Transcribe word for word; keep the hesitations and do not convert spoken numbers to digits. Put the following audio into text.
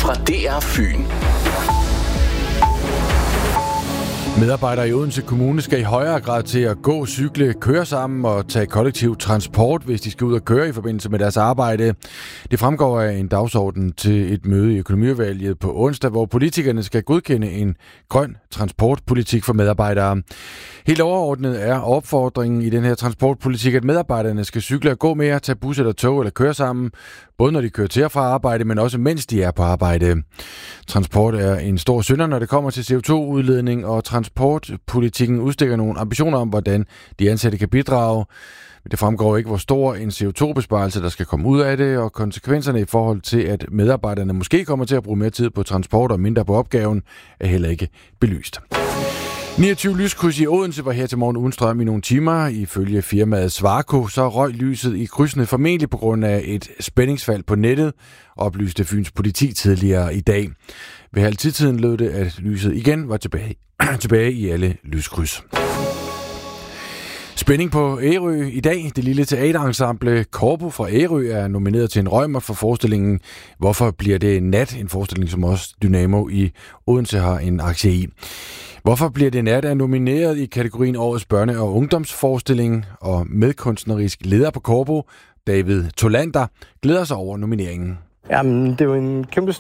fra D R Fyn. Medarbejdere i Odense Kommune skal i højere grad til at gå, cykle, køre sammen og tage kollektiv transport, hvis de skal ud og køre i forbindelse med deres arbejde. Det fremgår af en dagsorden til et møde i økonomiudvalget på onsdag, hvor politikerne skal godkende en grøn transportpolitik for medarbejdere. Helt overordnet er opfordringen i den her transportpolitik, at medarbejderne skal cykle og gå mere, tage bus eller tog eller køre sammen, både når de kører til og fra arbejde, men også mens de er på arbejde. Transport er en stor synder, når det kommer til C O to udledning, og transportpolitikken udstikker nogle ambitioner om, hvordan de ansatte kan bidrage. Men det fremgår ikke, hvor stor en C O to besparelse der skal komme ud af det, og konsekvenserne i forhold til, at medarbejderne måske kommer til at bruge mere tid på transport og mindre på opgaven, er heller ikke belyst. niogtyve lyskryds i Odense var her til morgen uden strøm i nogle timer. Ifølge firmaet Svarco, så røg lyset i krydsene formentlig på grund af et spændingsfald på nettet, oplyste Fyns politi tidligere i dag. Ved halv tiden lød det, at lyset igen var tilbage, tilbage i alle lyskryds. Spænding på Ærø i dag. Det lille teaterensemble Corpo fra Ærø er nomineret til en Reumert for forestillingen Hvorfor bliver det nat? En forestilling, som også Dynamo i Odense har en aktie i. Hvorfor bliver det nat er nomineret i kategorien Årets børne- og ungdomsforestilling, og medkunstnerisk leder på Corpo, David Tolander, glæder sig over nomineringen. Jamen, det er jo en kæmpe